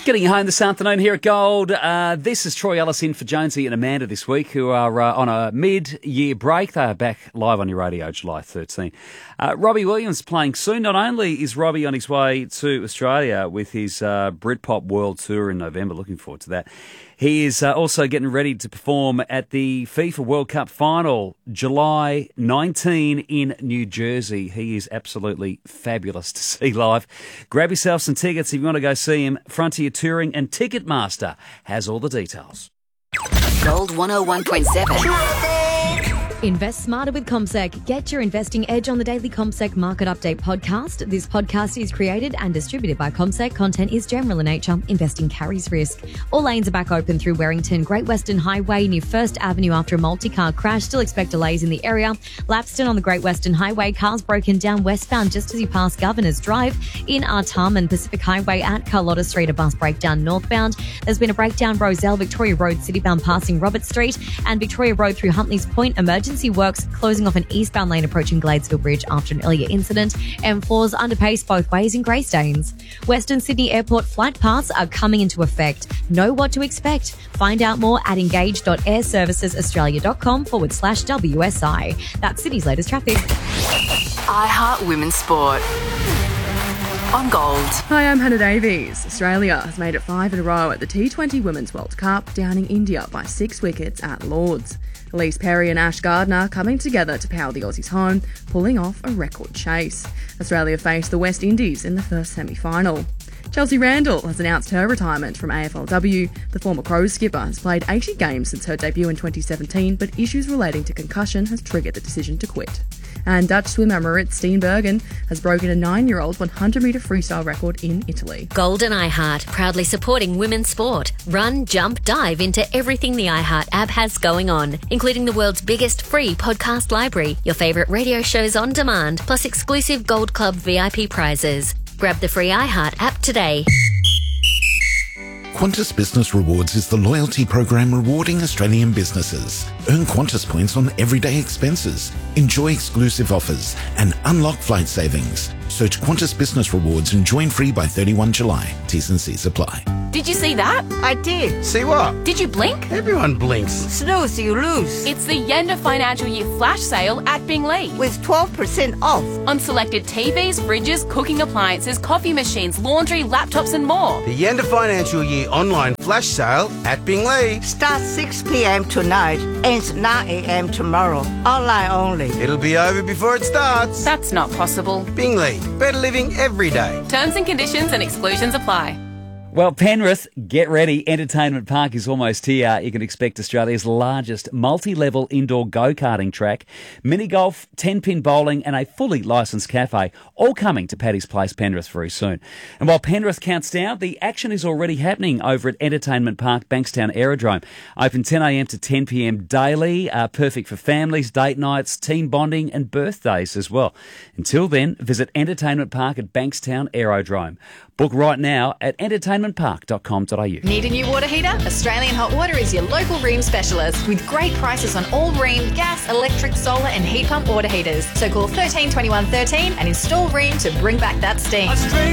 Getting you home this afternoon here at Gold. This is Troy Ellis in for Jonesy and Amanda this week, who are on a mid-year break. They are back live on your radio July 13. Robbie Williams playing soon. Not only is Robbie on his way to Australia with his Britpop World Tour in November, looking forward to that, he is also getting ready to perform at the FIFA World Cup final, July 19 in New Jersey. He is absolutely fabulous to see live. Grab yourself some tickets if you want to go see him. Frontier Touring and Ticketmaster has all the details. Gold 101.7. Invest smarter with CommSec. Get your investing edge on the daily CommSec Market Update podcast. This podcast is created and distributed by CommSec. Content is general in nature. Investing carries risk. All lanes are back open through Warrington. Great Western Highway near First Avenue after a multi-car crash. Still expect delays in the area. Lapston on the Great Western Highway. Cars broken down westbound just as you pass Governor's Drive. In Artarmon, Pacific Highway at Carlotta Street, a bus breakdown northbound. There's been a breakdown Roselle, Victoria Road, citybound passing Robert Street, and Victoria Road through Huntley's Point. Emergency works closing off an eastbound lane approaching Gladesville Bridge after an earlier incident. M4's underpace both ways in Greystanes. Western Sydney Airport flight paths are coming into effect. Know what to expect. Find out more at engage.airservicesaustralia.com/WSI. That's Sydney's latest traffic. iHeart Women's Sport. On Gold. Hi, I'm Hannah Davies. Australia has made it 5 in a row at the T20 Women's World Cup, downing India by 6 wickets at Lords. Elise Perry and Ash Gardner coming together to power the Aussies home, pulling off a record chase. Australia faced the West Indies in the first semi-final. Chelsea Randall has announced her retirement from AFLW. The former Crows skipper has played 80 games since her debut in 2017, but issues relating to concussion has triggered the decision to quit. And Dutch swimmer Marit Steenbergen has broken a 9-year-old 100-metre freestyle record in Italy. Gold and iHeart, proudly supporting women's sport. Run, jump, dive into everything the iHeart app has going on, including the world's biggest free podcast library, your favourite radio shows on demand, plus exclusive Gold Club VIP prizes. Grab the free iHeart app today. Qantas Business Rewards is the loyalty program rewarding Australian businesses. Earn Qantas points on everyday expenses, enjoy exclusive offers, and unlock flight savings. Search Qantas Business Rewards and join free by 31 July. T's and C's apply. Did you see that? I did. See what? Did you blink? Everyone blinks. Snooze, you lose. It's the Yenda Financial Year Flash Sale at Bingley. With 12% off. On selected TVs, fridges, cooking appliances, coffee machines, laundry, laptops and more. The Yenda Financial Year online flash sale at Bingley. Starts 6 p.m. tonight, ends 9 a.m. tomorrow. Online only. It'll be over before it starts. That's not possible. Bingley, better living every day. Terms and conditions and exclusions apply. Well, Penrith, get ready. Entertainment Park is almost here. You can expect Australia's largest multi-level indoor go-karting track, mini golf, 10-pin bowling and a fully licensed cafe, all coming to Paddy's Place, Penrith very soon. And while Penrith counts down, the action is already happening over at Entertainment Park, Bankstown Aerodrome. Open 10 a.m. to 10 p.m. daily, perfect for families, date nights, team bonding and birthdays as well. Until then, visit Entertainment Park at Bankstown Aerodrome. Book right now at entertainmentpark.com.au. Need a new water heater? Australian Hot Water is your local Rheem specialist with great prices on all Rheem gas, electric, solar and heat pump water heaters. So call 13 21 13 and install Rheem to bring back that steam.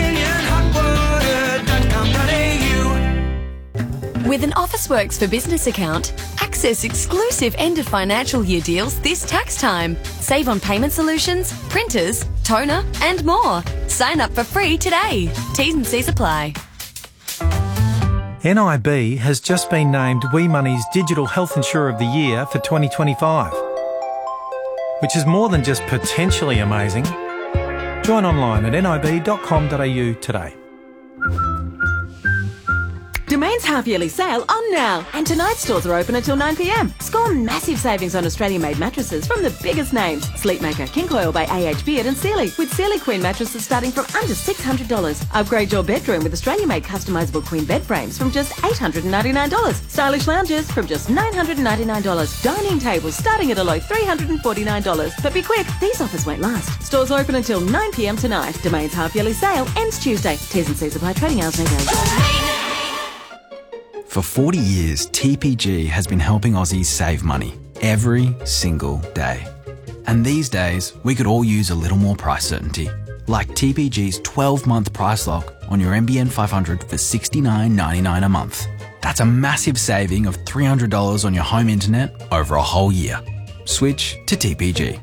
AustralianHotWater.com.au. With an Officeworks for Business account, access exclusive end of financial year deals this tax time. Save on payment solutions, printers, toner and more. Sign up for free today. T's and C's apply. NIB has just been named WeMoney's Digital Health Insurer of the Year for 2025, which is more than just potentially amazing. Join online at nib.com.au today. Domain's half-yearly sale on now, and tonight's stores are open until 9 p.m. Score massive savings on Australian-made mattresses from the biggest names: Sleepmaker, King Coil by AH Beard and Sealy, with Sealy Queen mattresses starting from under $600. Upgrade your bedroom with Australian-made customisable Queen bed frames from just $899. Stylish lounges from just $999. Dining tables starting at a low $349. But be quick, these offers won't last. Stores open until 9 p.m. tonight. Domain's half-yearly sale ends Tuesday. T's and C's apply. Trading hours may vary. For 40 years, TPG has been helping Aussies save money every single day. And these days, we could all use a little more price certainty. like TPG's 12-month price lock on your NBN 500 for $69.99 a month. That's a massive saving of $300 on your home internet over a whole year. Switch to TPG.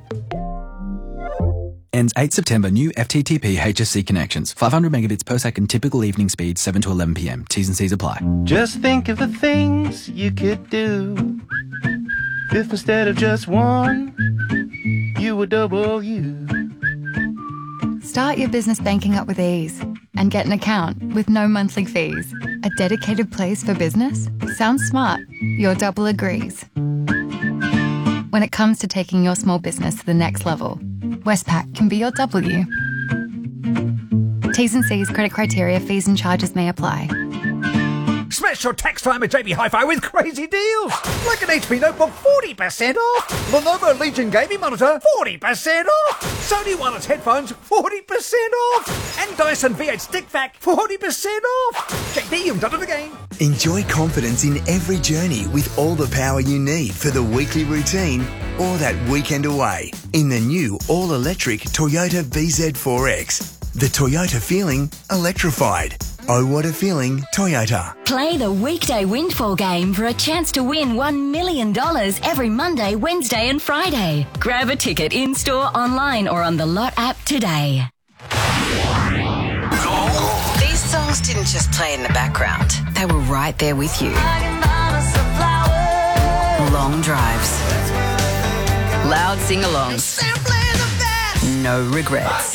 Ends 8 September. New FTTP HSC connections. 500 megabits per second. Typical evening speed 7 to 11 p.m. T's and C's apply. Just think of the things you could do if instead of just one, you were double you. Start your business banking up with ease and get an account with no monthly fees. A dedicated place for business? Sounds smart. Your double agrees. When it comes to taking your small business to the next level, Westpac can be your W. T's and C's, credit criteria, fees and charges may apply. Smash your tax time at JB Hi-Fi with crazy deals. Like an HP notebook, 40% off. Lenovo Legion gaming monitor, 40% off. Sony wireless headphones, 40% off. And Dyson V8 stick vac, 40% off. JB, you've done it again. Enjoy confidence in every journey with all the power you need for the weekly routine or that weekend away in the new all-electric Toyota VZ4X. The Toyota feeling electrified. Oh, what a feeling, Toyota. Play the weekday windfall game for a chance to win $1 million every Monday, Wednesday and Friday. Grab a ticket in-store, online or on the Lot app today. These songs didn't just play in the background. They were right there with you. Long drives. Loud sing-alongs. No regrets.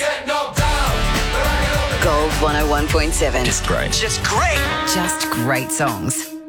Gold 101.7. Just great. Just great. Just great songs.